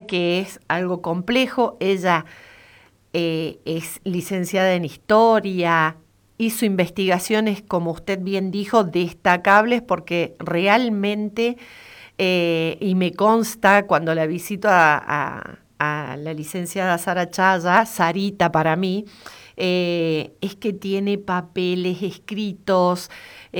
que es algo complejo. Ella es licenciada en Historia, hizo investigaciones, como usted bien dijo, destacables, porque realmente, y me consta cuando la visito a la licenciada Sara Chaya, Sarita para mí, es que tiene papeles escritos,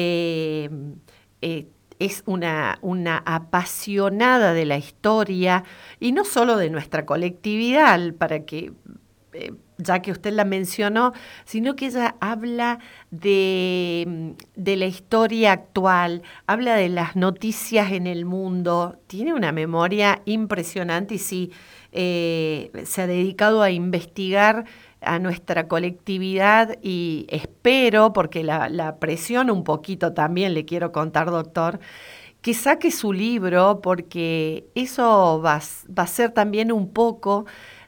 es una apasionada de la historia, y no solo de nuestra colectividad, para que, ya que usted la mencionó, sino que ella habla de la historia actual, habla de las noticias en el mundo, tiene una memoria impresionante y sí, se ha dedicado a investigar a nuestra colectividad y espero, porque la presiono un poquito también, le quiero contar, doctor, que saque su libro, porque eso va a ser también un poco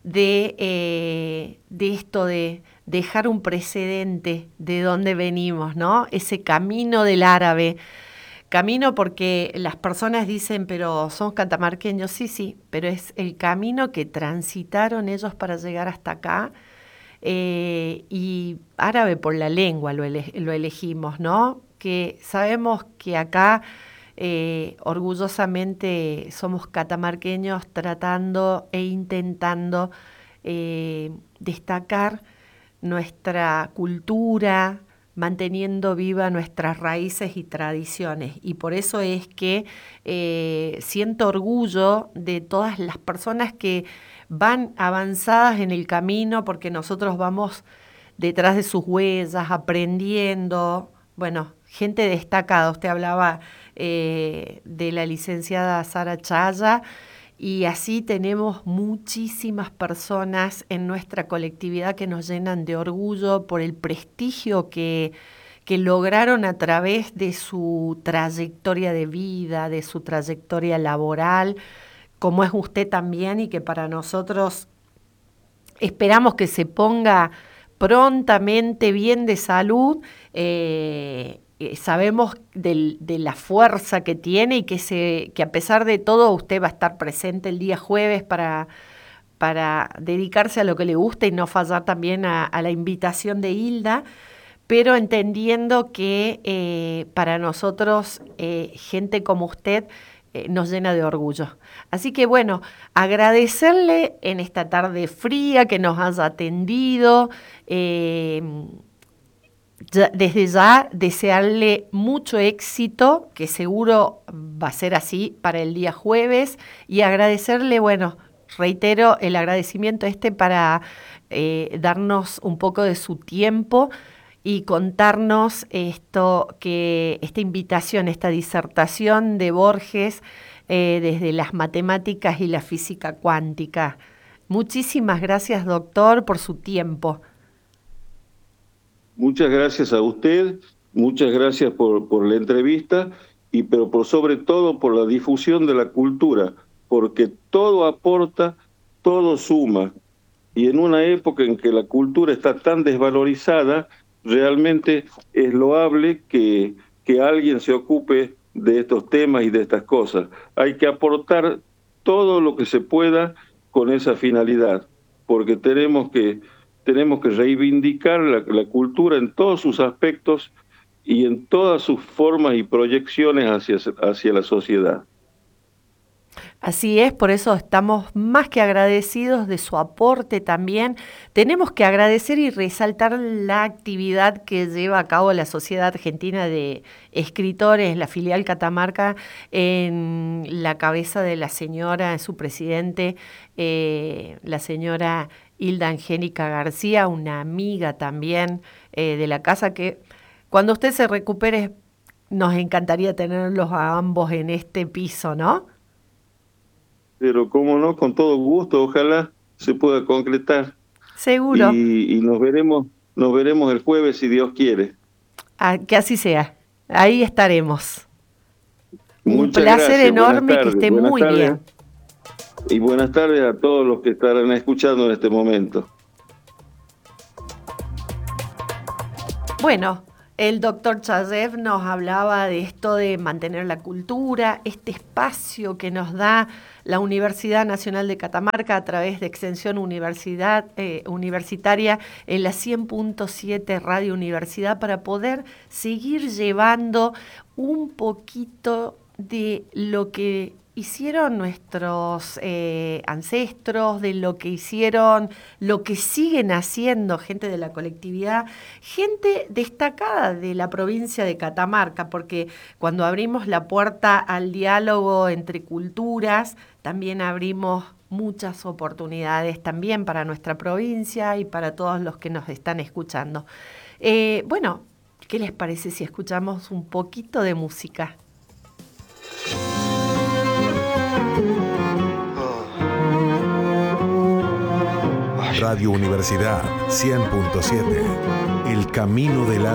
de esto de dejar un precedente de dónde venimos, ¿no? Ese camino del árabe. Camino porque las personas dicen, pero somos catamarqueños, sí, sí, pero es el camino que transitaron ellos para llegar hasta acá. Y árabe por la lengua lo elegimos, ¿no? Que sabemos que acá orgullosamente somos catamarqueños tratando e intentando destacar nuestra cultura, manteniendo viva nuestras raíces y tradiciones. Y por eso es que siento orgullo de todas las personas que van avanzadas en el camino, porque nosotros vamos detrás de sus huellas, aprendiendo. Bueno, gente destacada. Usted hablaba de la licenciada Sara Chaya, y así tenemos muchísimas personas en nuestra colectividad que nos llenan de orgullo por el prestigio que lograron a través de su trayectoria de vida, de su trayectoria laboral, como es usted también, y que para nosotros esperamos que se ponga prontamente bien de salud. Sabemos de la fuerza que tiene y que a pesar de todo usted va a estar presente el día jueves para dedicarse a lo que le gusta y no fallar también a la invitación de Hilda, pero entendiendo que para nosotros gente como usted nos llena de orgullo. Así que bueno, agradecerle en esta tarde fría que nos haya atendido, desde ya desearle mucho éxito, que seguro va a ser así para el día jueves, y agradecerle, bueno, reitero el agradecimiento para darnos un poco de su tiempo y contarnos esta invitación, esta disertación de Borges desde las matemáticas y la física cuántica. Muchísimas gracias, doctor, por su tiempo. Muchas gracias a usted, muchas gracias por la entrevista, pero por sobre todo por la difusión de la cultura, porque todo aporta, todo suma. Y en una época en que la cultura está tan desvalorizada, realmente es loable que alguien se ocupe de estos temas y de estas cosas. Hay que aportar todo lo que se pueda con esa finalidad, porque tenemos que reivindicar la cultura en todos sus aspectos y en todas sus formas y proyecciones hacia la sociedad. Así es, por eso estamos más que agradecidos de su aporte también. Tenemos que agradecer y resaltar la actividad que lleva a cabo la Sociedad Argentina de Escritores, la filial Catamarca, en la cabeza de la señora, su presidente, la señora Hilda Angélica García, una amiga también de la casa, que cuando usted se recupere nos encantaría tenerlos a ambos en este piso, ¿no? Pero cómo no, con todo gusto, ojalá se pueda concretar. Seguro. Y nos veremos el jueves si Dios quiere. Que así sea. Ahí estaremos. Un Muchas placer gracias, enorme y que esté muy bien. Y buenas tardes a todos los que estarán escuchando en este momento. Bueno, El doctor Chayev nos hablaba de esto de mantener la cultura, este espacio que nos da la Universidad Nacional de Catamarca a través de Extensión Universitaria en la 100.7 Radio Universidad para poder seguir llevando un poquito de lo que hicieron nuestros ancestros, de lo que hicieron, lo que siguen haciendo gente de la colectividad, gente destacada de la provincia de Catamarca, porque cuando abrimos la puerta al diálogo entre culturas, también abrimos muchas oportunidades también para nuestra provincia y para todos los que nos están escuchando. Bueno, ¿qué les parece si escuchamos un poquito de música? Radio Universidad 100.7, el camino de la